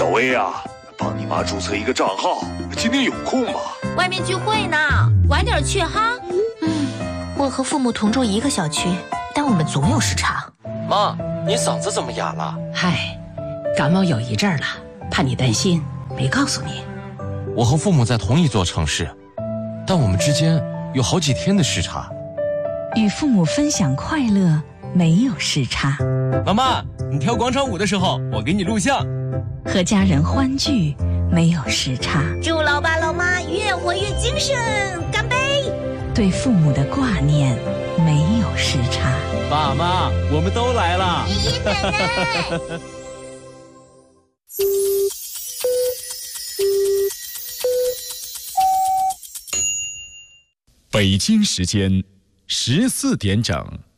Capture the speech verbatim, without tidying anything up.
小薇啊，帮你妈注册一个账号，今天有空吗？ 外面聚会呢，晚点去哈。 嗯，我和父母同住一个小区，但我们总有时差。 妈，你嗓子怎么哑了？ 嗨，感冒有一阵儿了，怕你担心，没告诉你。 我和父母在同一座城市，但我们之间有好几天的时差。 与父母分享快乐，没有时差。 妈妈，你跳广场舞的时候，我给你录像。 和家人欢聚，没有时差。 祝老爸老妈越活越精神，干杯！ 对父母的挂念，没有时差。 爸妈，我们都来了。 爷爷奶奶。 北京时间十四点整。